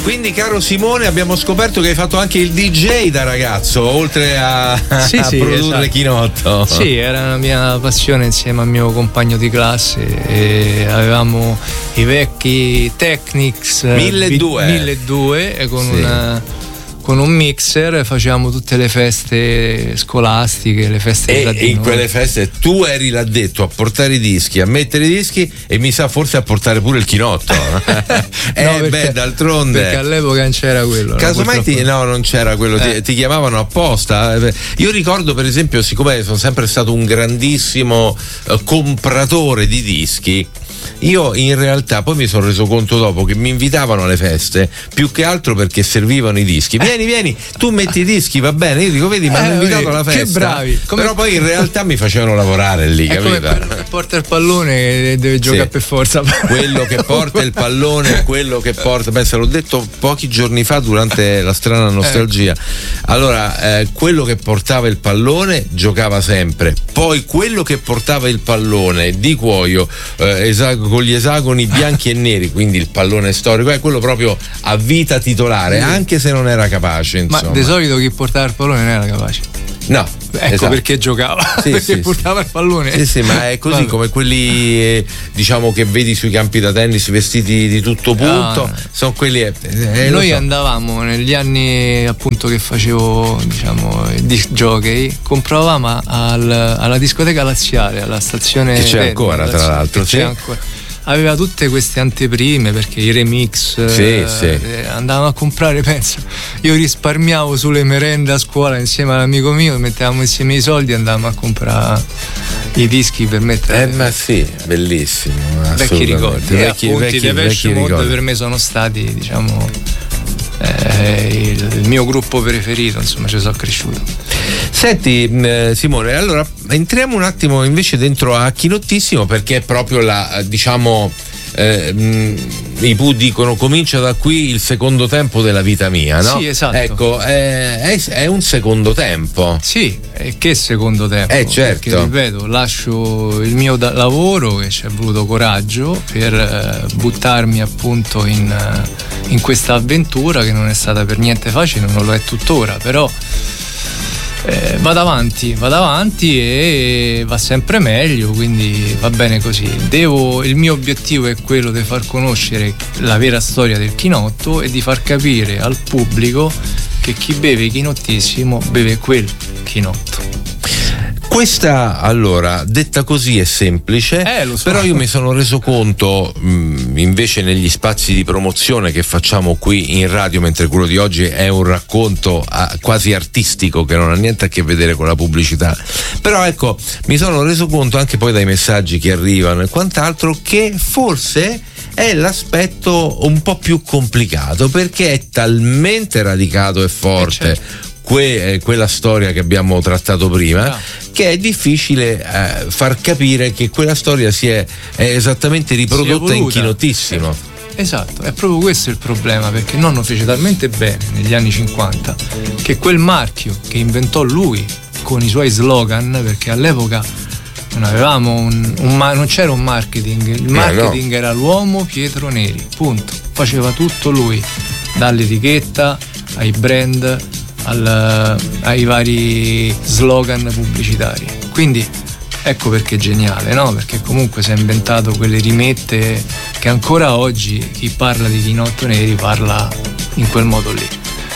Quindi, caro Simone, abbiamo scoperto che hai fatto anche il DJ da ragazzo, oltre a produrre esatto. Chinotto. Sì, era la mia passione insieme al mio compagno di classe e avevamo i vecchi Technics 1200 e con un mixer facevamo tutte le feste scolastiche, le feste e in quelle feste tu eri l'addetto a portare i dischi, a mettere i dischi e mi sa forse a portare pure il chinotto. D'altronde, perché all'epoca non c'era quello. Casomai non c'era quello, ti chiamavano apposta. Io ricordo, per esempio, siccome sono sempre stato un grandissimo compratore di dischi, io in realtà poi mi sono reso conto dopo che mi invitavano alle feste più che altro perché servivano i dischi. Vieni, tu metti i dischi, va bene. Io dico, vedi, mi hanno invitato alla festa. Che bravi. Però poi in realtà mi facevano lavorare lì, capito? Come porta il pallone deve giocare per forza. Quello che porta il pallone, quello che porta. Pensa, l'ho detto pochi giorni fa durante la strana nostalgia. Allora, quello che portava il pallone giocava sempre. Poi quello che portava il pallone di cuoio, con gli esagoni bianchi e neri, quindi il pallone storico, è quello proprio a vita titolare, anche se non era capace, insomma. Ma di solito chi portava il pallone non era capace. No, ecco perché giocava, perché portava il pallone. Sì, ma è così. Come quelli diciamo che vedi sui campi da tennis vestiti di tutto punto, sono quelli. Noi andavamo negli anni appunto che facevo, diciamo, il disc jockey, compravamo alla discoteca laziale, alla stazione che c'è ancora, tra l'altro, c'è ancora. Aveva tutte queste anteprime perché i remix andavamo a comprare, penso, io risparmiavo sulle merende a scuola insieme all'amico mio, mettevamo insieme i soldi e andavamo a comprare i dischi per mettere. Ma sì, bellissimo, vecchi ricordi. Vecchi Mode per me sono stati, diciamo, il mio gruppo preferito, insomma, ci sono cresciuto. Senti, Simone, allora entriamo un attimo invece dentro a Chinottissimo, perché è proprio la, diciamo, i Pooh dicono comincia da qui il secondo tempo della vita mia, no? Sì, esatto. Ecco, è un secondo tempo. Sì, e che secondo tempo? Certo. Perché, ripeto, lascio il mio lavoro, che ci è voluto coraggio per buttarmi appunto in questa avventura che non è stata per niente facile, non lo è tuttora, però vado avanti e va sempre meglio, quindi va bene così. Il mio obiettivo è quello di far conoscere la vera storia del chinotto e di far capire al pubblico che chi beve Chinottissimo beve quel chinotto. Questa, allora, detta così è semplice, lo so. Però io mi sono reso conto, invece negli spazi di promozione che facciamo qui in radio, mentre quello di oggi è un racconto quasi artistico che non ha niente a che vedere con la pubblicità, però ecco, mi sono reso conto anche poi dai messaggi che arrivano e quant'altro che forse è l'aspetto un po' più complicato, perché è talmente radicato e forte, certo, quella storia che abbiamo trattato prima, che è difficile far capire che quella storia è esattamente riprodotta in Chinottissimo. Esatto, è proprio questo il problema, perché nonno fece talmente bene negli anni 50 che quel marchio che inventò lui con i suoi slogan, perché all'epoca non avevamo non c'era un marketing, il marketing era l'uomo Pietro Neri, punto, faceva tutto lui, dall'etichetta ai brand ai vari slogan pubblicitari. Quindi ecco perché è geniale, no? Perché comunque si è inventato quelle rimette che ancora oggi chi parla di Chinotto Neri parla in quel modo lì.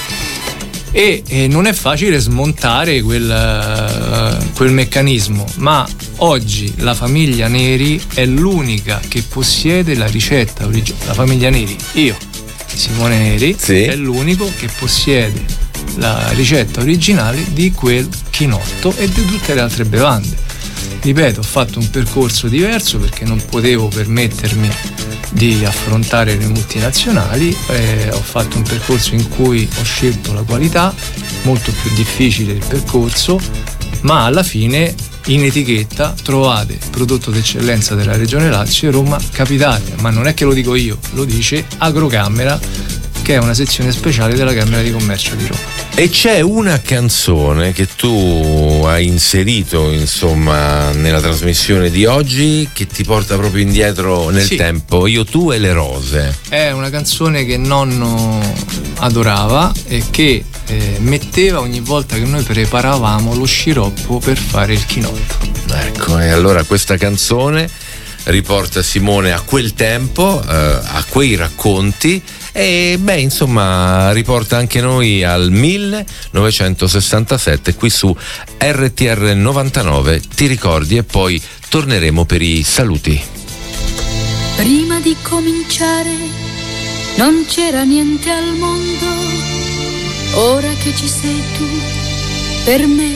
E non è facile smontare quel meccanismo, ma oggi la famiglia Neri è l'unica che possiede la ricetta originale. La famiglia Neri, io, Simone Neri, è l'unico che possiede la ricetta originale di quel chinotto e di tutte le altre bevande. Ripeto, ho fatto un percorso diverso perché non potevo permettermi di affrontare le multinazionali, ho fatto un percorso in cui ho scelto la qualità, molto più difficile il percorso, ma alla fine in etichetta trovate prodotto d'eccellenza della Regione Lazio e Roma Capitale, ma non è che lo dico io, lo dice Agrocamera, che è una sezione speciale della Camera di Commercio di Roma. E c'è una canzone che tu hai inserito, insomma, nella trasmissione di oggi, che ti porta proprio indietro nel tempo. Io, tu e le rose. È una canzone che nonno adorava e che metteva ogni volta che noi preparavamo lo sciroppo per fare il chinotto. Ecco, e allora questa canzone riporta Simone a quel tempo, a quei racconti, e insomma riporta anche noi al 1967 qui su RTR 99. Ti ricordi? E poi torneremo per i saluti. Prima di cominciare non c'era niente al mondo, ora che ci sei tu per me